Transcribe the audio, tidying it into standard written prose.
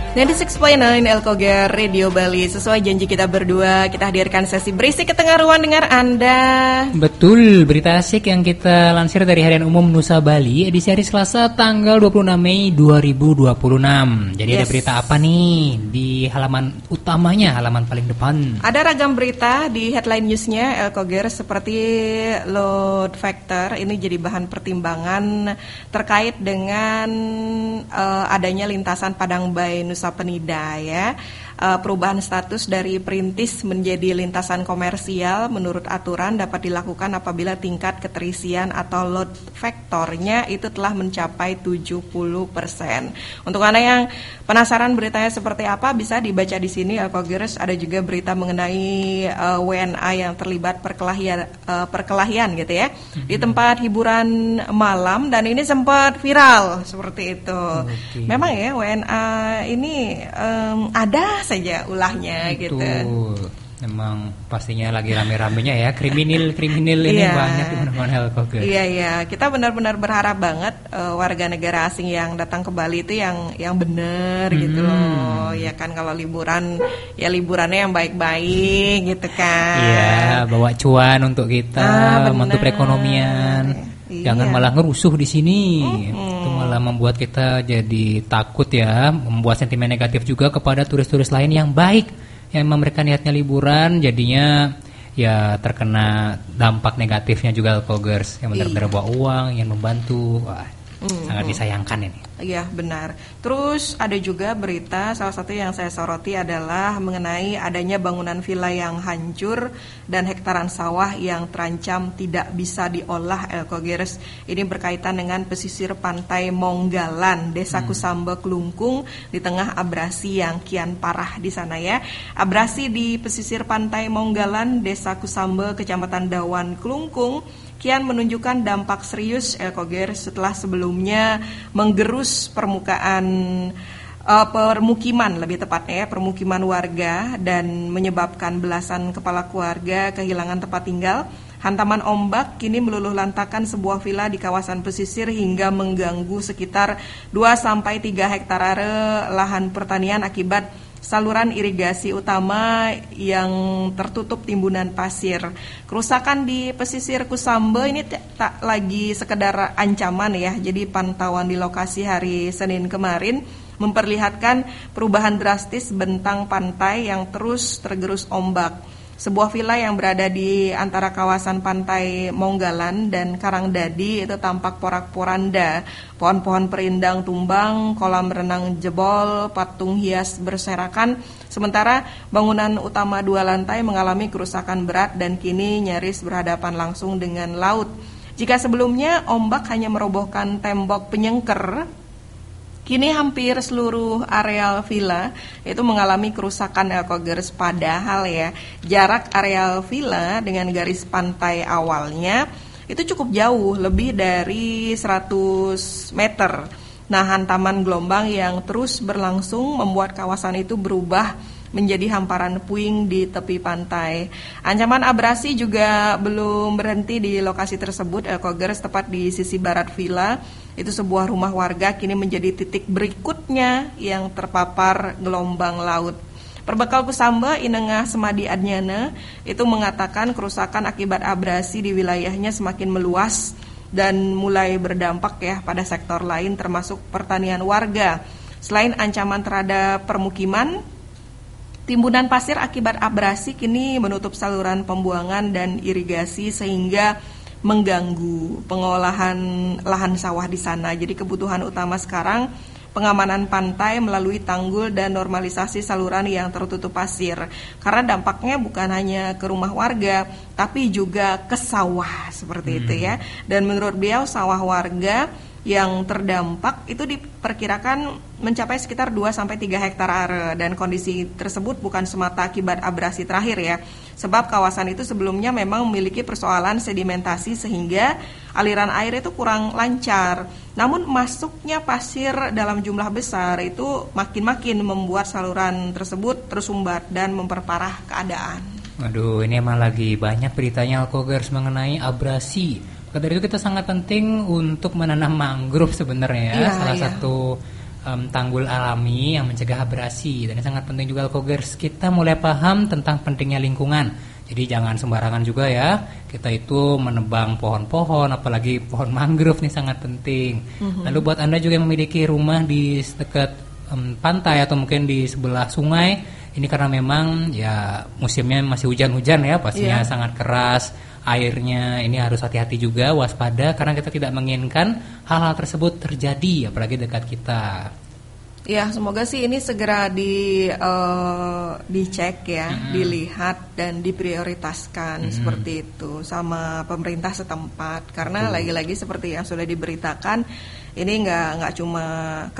96.9 Elkoger Radio Bali. Sesuai janji kita berdua, kita hadirkan sesi berisik ke tengah ruang dengar Anda. Betul, berita asik yang kita lansir dari Harian Umum Nusa Bali edisi hari Selasa tanggal 26 Mei 2026. Jadi ada berita apa nih di halaman utamanya, halaman paling depan? Ada ragam berita di headline newsnya Elkoger, seperti load factor ini jadi bahan pertimbangan terkait dengan adanya lintasan Padang Bay Nusa Penida ya. Perubahan status dari perintis menjadi lintasan komersial menurut aturan dapat dilakukan apabila tingkat keterisian atau load factornya itu telah mencapai 70%. Untuk Anda yang penasaran beritanya seperti apa, bisa dibaca di sini Elkogers. Ada juga berita mengenai WNA yang terlibat perkelahian gitu ya di tempat hiburan malam, dan ini sempat viral seperti itu. Memang ya WNA ini ada saja ulahnya gitu. Memang pastinya lagi rame-ramenya ya, kriminal ini banyak di mana-mana. Iya, kita benar-benar berharap banget warga negara asing yang datang ke Bali itu yang benar gitu loh. Ya kan, kalau liburan ya liburannya yang baik-baik gitu kan. Iya, bawa cuan untuk kita, membantu perekonomian. Jangan malah ngerusuh di sini. Itu malah membuat kita jadi takut ya, membuat sentimen negatif juga kepada turis-turis lain yang baik, yang memang mereka niatnya liburan, jadinya ya terkena dampak negatifnya juga Elkogers, yang benar-benar bawa uang, yang membantu. Wah, sangat disayangkan ini. Iya benar. Terus ada juga berita, salah satu yang saya soroti adalah mengenai adanya bangunan villa yang hancur dan hektaran sawah yang terancam tidak bisa diolah Elkogers. Ini berkaitan dengan pesisir pantai Monggalan, Desa Kusamba Klungkung, di tengah abrasi yang kian parah di sana ya. Abrasi di pesisir pantai Monggalan, Desa Kusamba, Kecamatan Dawan Klungkung kian menunjukkan dampak serius Elkogers setelah sebelumnya menggerus permukiman lebih tepatnya ya, permukiman warga, dan menyebabkan belasan kepala keluarga kehilangan tempat tinggal. Hantaman ombak kini meluluh lantakan sebuah villa di kawasan pesisir hingga mengganggu sekitar 2-3 hektare lahan pertanian akibat saluran irigasi utama yang tertutup timbunan pasir. Kerusakan di pesisir Kusamba ini tak lagi sekedar ancaman ya. Jadi pantauan di lokasi hari Senin kemarin memperlihatkan perubahan drastis bentang pantai yang terus tergerus ombak. Sebuah villa yang berada di antara kawasan pantai Monggalan dan Karangdadi itu tampak porak-poranda. Pohon-pohon perindang tumbang, kolam renang jebol, patung hias berserakan. Sementara bangunan utama 2 lantai mengalami kerusakan berat dan kini nyaris berhadapan langsung dengan laut. Jika sebelumnya ombak hanya merobohkan tembok penyengker, kini hampir seluruh areal villa itu mengalami kerusakan Elkogers. Padahal ya, jarak areal villa dengan garis pantai awalnya itu cukup jauh, lebih dari 100 meter. Nah, hantaman gelombang yang terus berlangsung membuat kawasan itu berubah menjadi hamparan puing di tepi pantai. Ancaman abrasi juga belum berhenti di lokasi tersebut Elkogers, tepat di sisi barat villa. Itu sebuah rumah warga kini menjadi titik berikutnya yang terpapar gelombang laut. Perbekal Kusamba Inengah Semadi Adnyana itu mengatakan kerusakan akibat abrasi di wilayahnya semakin meluas dan mulai berdampak ya pada sektor lain termasuk pertanian warga. Selain ancaman terhadap permukiman, timbunan pasir akibat abrasi kini menutup saluran pembuangan dan irigasi sehingga mengganggu pengolahan lahan sawah di sana. Jadi kebutuhan utama sekarang pengamanan pantai melalui tanggul dan normalisasi saluran yang tertutup pasir. Karena dampaknya bukan hanya ke rumah warga, tapi juga ke sawah seperti itu ya. Dan menurut beliau sawah warga yang terdampak itu diperkirakan mencapai sekitar 2-3 hektare, dan kondisi tersebut bukan semata akibat abrasi terakhir ya. Sebab kawasan itu sebelumnya memang memiliki persoalan sedimentasi sehingga aliran air itu kurang lancar. Namun masuknya pasir dalam jumlah besar itu makin membuat saluran tersebut tersumbat dan memperparah keadaan. Aduh, ini emang lagi banyak beritanya Elkogers mengenai abrasi. Maka dari itu kita sangat penting untuk menanam mangrove sebenarnya ya. Salah satu tanggul alami yang mencegah abrasi. Dan yang sangat penting juga Alkogers, kita mulai paham tentang pentingnya lingkungan. Jadi jangan sembarangan juga ya, kita itu menebang pohon-pohon, apalagi pohon mangrove nih sangat penting. Lalu buat Anda juga yang memiliki rumah di dekat pantai atau mungkin di sebelah sungai, ini karena memang ya musimnya masih hujan-hujan ya, pastinya sangat keras airnya, ini harus hati-hati juga, waspada, karena kita tidak menginginkan hal-hal tersebut terjadi, apalagi dekat kita. Ya, semoga sih ini segera dicek ya, dilihat dan diprioritaskan seperti itu sama pemerintah setempat. Karena lagi-lagi seperti yang sudah diberitakan, ini nggak cuma